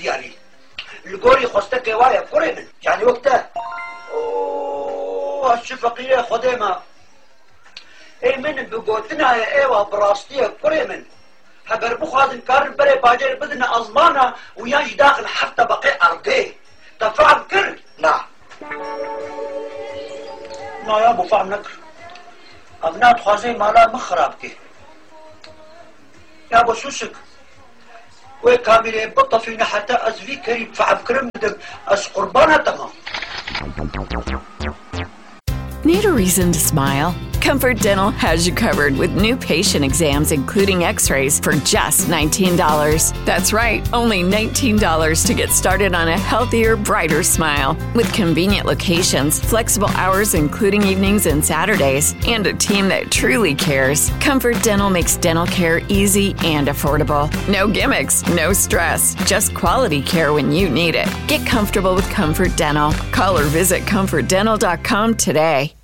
بياري القوري خستك وايا قري من يعني وقتها اوه الشفقية خديمة اي من بقوتنا يا ايوه براستية قري من هبر بخوازن كارن بري باجر بدنا ازمانا وياش داخل حتى بقي ارقيه تفهم كر نعم نا يا ابو فهم نكر ابنات خوازي مالا مخراب كي يا ابو سوسك وكامل بطفينا حتى ازفي كريم فعب كرم دم از قربانة تمام. Need a reason to smile? Comfort Dental has you covered with new patient exams, including x-rays, for just $19. That's right, only $19 to get started on a healthier, brighter smile. With convenient locations, flexible hours including evenings and Saturdays, and a team that truly cares, Comfort Dental makes dental care easy and affordable. No gimmicks, no stress, just quality care when you need it. Get comfortable with Comfort Dental. Call or visit ComfortDental.com today.